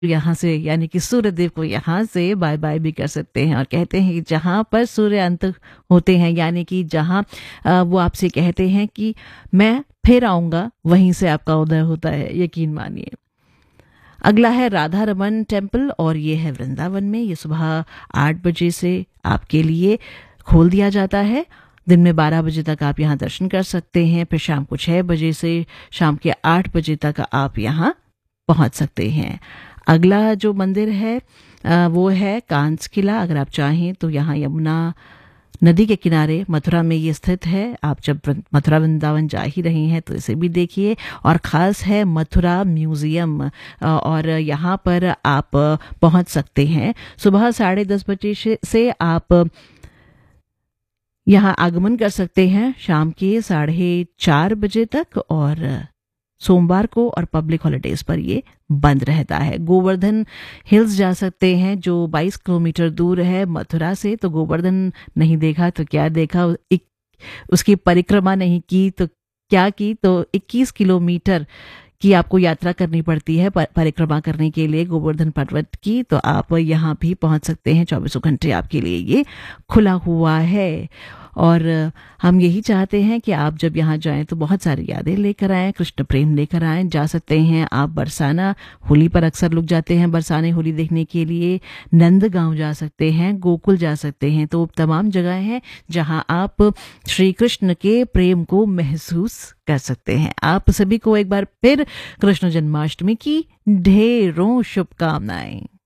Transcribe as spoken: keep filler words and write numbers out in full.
यहाँ से यानी कि सूर्यदेव को यहाँ से बाय बाय भी कर सकते हैं और कहते हैं कि जहाँ पर सूर्य अंत होते हैं यानी कि जहाँ अ, वो आपसे कहते हैं कि मैं फिर आऊँगा, वहीं से आपका उदय होता है, यकीन मानिए। अगला है राधा रमन टेम्पल और ये है वृंदावन में। ये सुबह आठ बजे से आपके लिए खोल दिया जाता है। दिन में बारह बजे तक आप यहाँ दर्शन कर सकते हैं। फिर शाम को छः बजे से शाम के आठ बजे तक आप यहाँ पहुँच सकते हैं। अगला जो मंदिर है अ, वो है कांस किला। अगर आप चाहें तो यहाँ यमुना नदी के किनारे मथुरा में ये स्थित है। आप जब वृं- मथुरा वृंदावन जा ही रहे हैं तो इसे भी देखिए। और ख़ास है मथुरा म्यूज़ियम, अ, और यहाँ पर आप पहुँच सकते हैं सुबह साढ़े दस बजे से से आप यहाँ आगमन कर सकते हैं शाम के साढ़े चार बजे तक। और सोमवार को और पब्लिक हॉलिडेज पर ये बंद रहता है। गोवर्धन हिल्स जा सकते हैं जो बाईस किलोमीटर दूर है मथुरा से। तो गोवर्धन नहीं देखा तो क्या देखा, एक उसकी परिक्रमा नहीं की तो क्या की, तो इक्कीस किलोमीटर की आपको यात्रा करनी पड़ती है पर- परिक्रमा करने के लिए गोवर्धन पर्वत की। तो आप यहाँ भी पहुँच सकते हैं, चौबीसों घंटे आपके लिए ये खुला हुआ है। और हम यही चाहते हैं कि आप जब यहाँ जाएं तो बहुत सारी यादें लेकर आएं, कृष्ण प्रेम लेकर आएं। जा सकते हैं आप बरसाना, होली पर अक्सर लोग जाते हैं बरसाने होली देखने के लिए। नंदगांव जा सकते हैं, गोकुल जा सकते हैं। तो तमाम जगह हैं जहाँ आप श्री कृष्ण के प्रेम को महसूस कर सकते हैं। आप सभी को एक बार फिर कृष्ण जन्माष्टमी की ढेरों शुभकामनाएं।